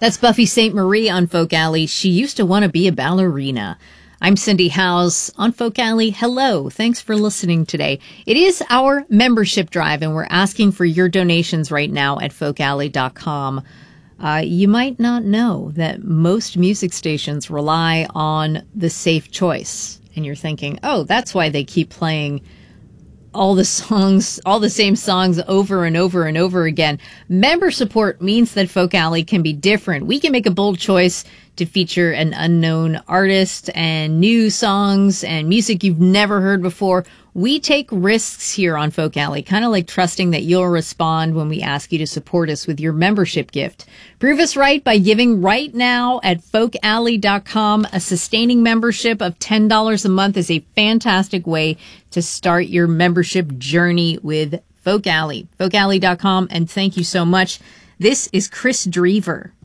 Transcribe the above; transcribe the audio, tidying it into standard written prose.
That's Buffy St. Marie on Folk Alley. She used to want to be a ballerina. I'm Cindy Howes on Folk Alley. Hello. Thanks for listening today. It is our membership drive, and we're asking for your donations right now at folkalley.com. You might not know that most music stations rely on the safe choice. And you're thinking, oh, that's why they keep playing all the same songs over and over and over again. Member support means that Folk Alley can be different. We can make a bold choice to feature an unknown artist and new songs and music you've never heard before. We take risks here on Folk Alley, kind of like trusting that you'll respond when we ask you to support us with your membership gift. Prove us right by giving right now at folkalley.com. A sustaining membership of $10 a month is a fantastic way to start your membership journey with Folk Alley. Folkalley.com, and thank you so much. This is Chris Drever.